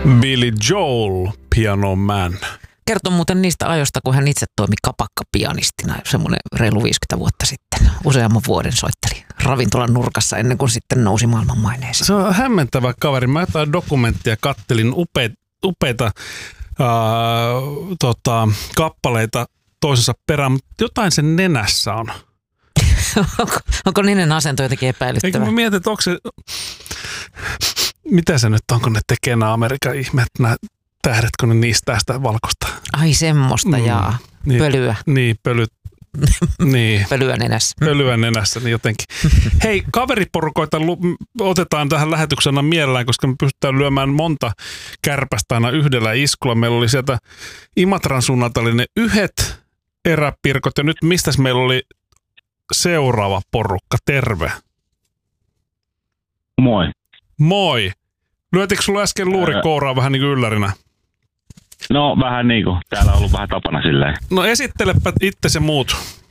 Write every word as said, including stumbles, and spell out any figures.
Billy Joel, Piano Man. Kertoo muuten niistä ajoista, kun hän itse toimi kapakkapianistina semmoinen reilu viisikymmentä vuotta sitten. Useamman vuoden soitteli ravintolan nurkassa ennen kuin sitten nousi maailman maineeseen. Se on hämmentävä kaveri. Mä jotain dokumenttia kattelin upeita, upeita ää, tota, kappaleita toisensa perään, mutta jotain sen nenässä on. onko, onko nenän asento jotenkin epäilyttävä? Eikö mä mietin, että onko se... Mitä se nyt on, kun ne tekee nämä Amerikan ihmeet, nämä tähdet, kun ne niistää sitä valkoista? Ai semmoista, mm, jaa. Niin, pölyä. Niin, pölyt. Niin. Pölyä nenässä. Pölyä nenässä, niin jotenkin. Hei, kaveriporukoita lu- otetaan tähän lähetyksena mielellään, koska me pystytään lyömään monta kärpästä aina yhdellä iskulla. Meillä oli sieltä Imatran suunnalta oli ne yhdet eräpirkot, ja nyt mistäs meillä oli seuraava porukka? Terve. Moi. Moi. Lyötikö sulla äsken luuri kouraa vähän niin kuin yllärinä? No vähän niin kuin. Täällä on ollut vähän tapana silleen. No esittelepä itse se muut.